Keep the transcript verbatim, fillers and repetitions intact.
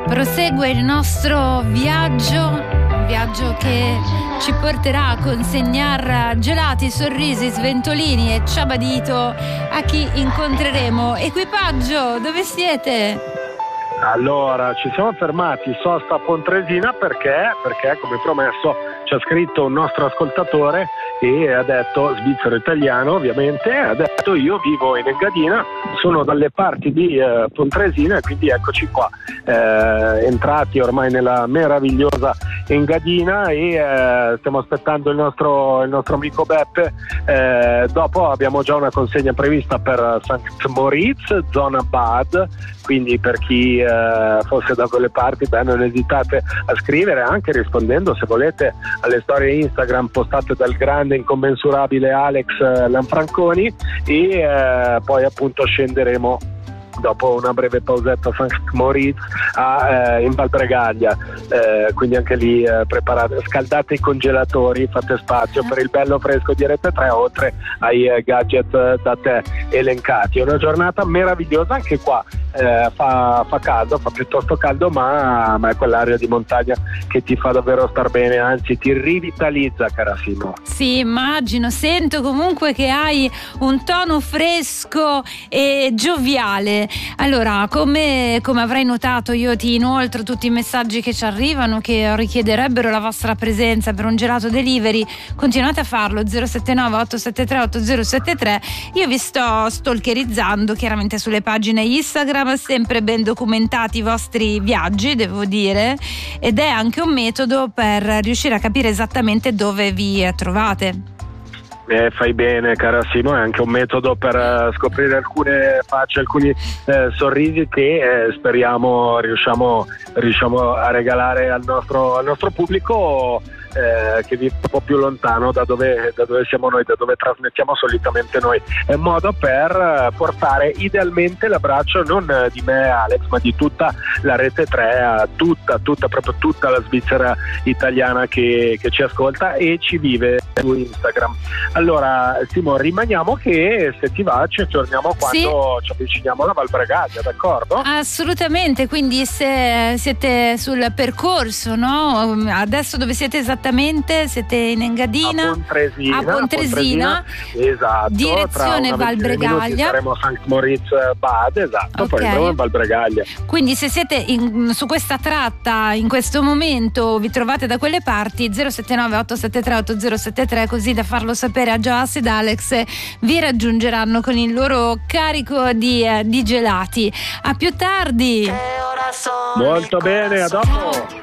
Prosegue il nostro viaggio, un viaggio che ci porterà a consegnare gelati, sorrisi, sventolini e ciabadito a chi incontreremo. Equipaggio, dove siete? Allora, ci siamo fermati sosta a Pontresina perché, perché come promesso ci ha scritto un nostro ascoltatore e ha detto, svizzero italiano ovviamente, ha detto io vivo in Engadina, sono dalle parti di eh, Pontresina e quindi eccoci qua, eh, entrati ormai nella meravigliosa Engadina e eh, stiamo aspettando il nostro, il nostro amico Beppe, eh, dopo abbiamo già una consegna prevista per Sankt Moritz, zona Bad, quindi per chi eh, fosse da quelle parti, beh, non esitate a scrivere, anche rispondendo se volete alle storie Instagram postate dal grande incommensurabile Alex eh, Lanfranconi e eh, poi appunto scenderemo dopo una breve pausetta a Sankt Moritz a, eh, in Valbregaglia, eh, quindi anche lì eh, preparate, scaldate i congelatori, fate spazio per il bello fresco di Rete tre oltre ai eh, gadget eh, da te elencati. È una giornata meravigliosa anche qua, eh, fa, fa caldo, fa piuttosto caldo, ma, ma è quell'area di montagna che ti fa davvero star bene, anzi ti rivitalizza, cara Simo. Sì, immagino, sento comunque che hai un tono fresco e gioviale. Allora, come, come avrai notato, io ti inoltro tutti i messaggi che ci arrivano che richiederebbero la vostra presenza per un gelato delivery. Continuate a farlo, zero sette nove otto sette tre otto zero sette tre. Io vi sto stalkerizzando chiaramente sulle pagine Instagram, sempre ben documentati i vostri viaggi, devo dire, ed è anche un metodo per riuscire a capire esattamente dove vi trovate. Eh, fai bene, cara Simo, è anche un metodo per uh, scoprire alcune facce, alcuni eh, sorrisi che eh, speriamo riusciamo, riusciamo a regalare al nostro, al nostro pubblico eh, che vive un po' più lontano da dove, da dove siamo noi, da dove trasmettiamo solitamente noi. È un modo per portare idealmente l'abbraccio non di me Alex, ma di tutta la Rete tre, a tutta, tutta, proprio tutta la Svizzera italiana che, che ci ascolta e ci vive su Instagram. Allora Simo, rimaniamo che se ti va ci aggiorniamo quando sì. ci avviciniamo alla Valbregaglia, d'accordo? Assolutamente, quindi se siete sul percorso, no? Adesso dove siete esattamente? Siete in Engadina? A Pontresina. A Pontresina, a Pontresina esatto. Direzione Valbregaglia. Saremo a Sankt Moritz Bad, esatto, okay. Poi andremo a Valbregaglia. Quindi se siete in, su questa tratta in questo momento, vi trovate da quelle parti, zero sette nove otto sette tre otto zero sette tre, così da farlo sapere a Joas ed Alex, vi raggiungeranno con il loro carico di, eh, di gelati. A più tardi. Molto bene, a dopo.